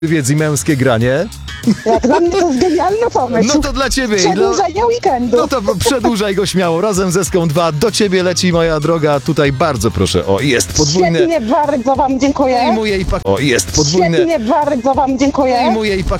Wiedz i męskie granie. Jak dla mnie to jest genialny pomysł. No to dla ciebie. Przedłużenie weekendu. No to przedłużaj go śmiało. Razem ze Ską 2 do ciebie leci, moja droga. Tutaj bardzo proszę. O, jest podwójne. Świetnie, bardzo wam dziękuję. O, jest podwójne. Świetnie, bardzo wam dziękuję. I mojej